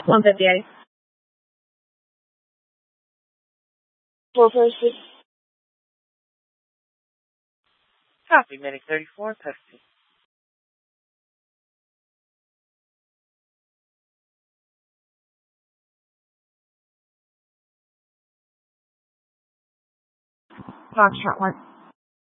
158. 446. Copy, Medic 34, custody. Foxtrot 1.